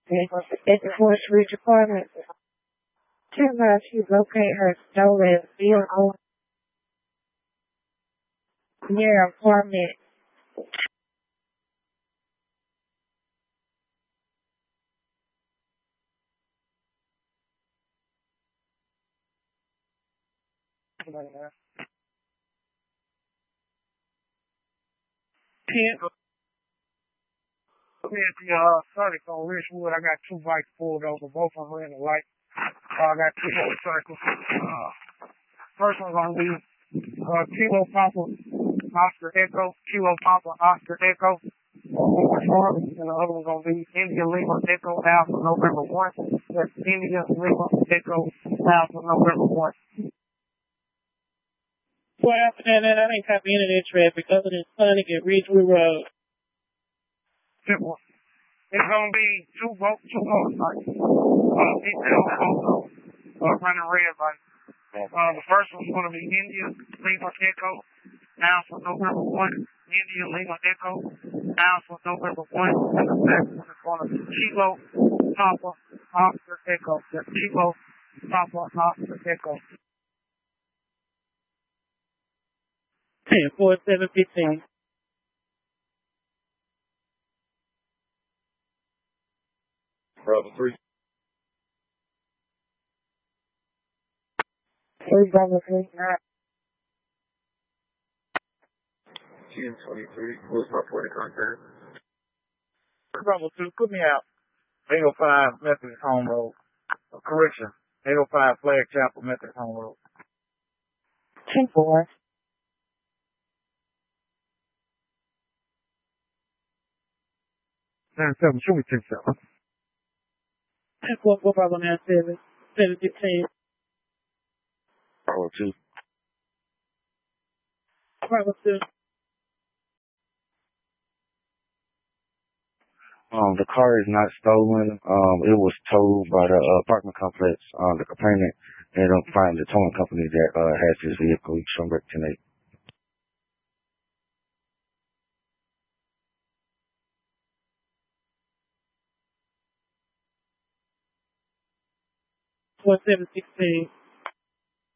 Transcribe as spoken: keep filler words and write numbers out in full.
At the forestry department, tell her to locate her stolen vehicle near her apartment. Kent, at the uh, Sonic on Richwood, I got two bikes pulled over. Both of them ran the light. Uh, I got two motorcycles. Uh, first one's gonna be uh, Kilo Papa Oscar Echo, Kilo Papa Oscar Echo, and the other one's gonna be India Lima Echo Alpha November one. That's India Lima Echo Alpha November one. What happened and I didn't copy internet traffic other than Sonic at Ridgewood Road. Simple. It's gonna be two boats, two motorcycles. Uh, details also. Uh, running red light. Uh, the first one's gonna be India Lima Echo Alpha November one. India Lima Echo Alpha November one. And the second one is gonna be Kilo Papa Oscar Echo. That's Kilo Papa Oscar Echo. ten four seven fifteen. Bravo three. Three Bravo three. ten twenty-three. What's my point of contact? Bravo two, put me out. eight oh five Methodist Home Road. Uh, correction. eight oh five Flag Chapel Methodist Home Road. ten four. nine seven, show me ten seven. ten four four Bravo nine seven. seven fifteen. Bravo two. Bravo two. Um, the car is not stolen. Um, it was towed by the uh, apartment complex. Um, the complainant ended up finding the towing company that uh, has this vehicle. Schumbrecht ten eight. four seven sixteen.